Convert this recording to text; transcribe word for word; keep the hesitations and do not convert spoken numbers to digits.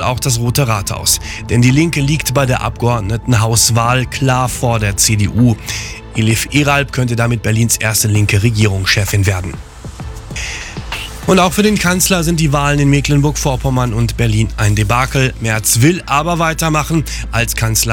auch das Rote Rathaus. Denn die Linke liegt bei der Abgeordnetenhauswahl klar vor der C D U. Elif Eralp könnte damit Berlins erste linke Regierungschefin werden. Und auch für den Kanzler sind die Wahlen in Mecklenburg-Vorpommern und Berlin ein Debakel. Merz will aber weitermachen als Kanzler.